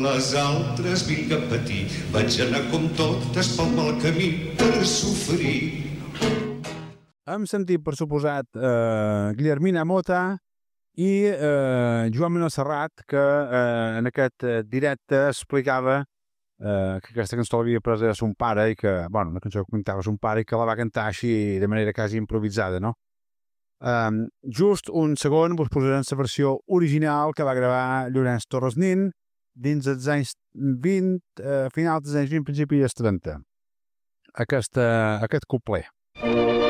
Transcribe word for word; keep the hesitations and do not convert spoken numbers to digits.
les altres vinc a patir. Vaig anar com totes pel mal camí per sofrir. Hem sentit, per suposat, eh, Guillermina Mota i eh, Joan Manuel Serrat, que eh, en aquest directe explicava eh, que aquesta cançó l'havia presa de son pare i que, bueno, una cançó que comentava son pare i que la va cantar així de manera quasi improvisada, no? Um, just un segon vos posarem la versió original que va gravar Llorenç Torres Nin dins dels anys vint, eh, final dels anys vint, principi dels trenta. Aquesta, aquest couplet.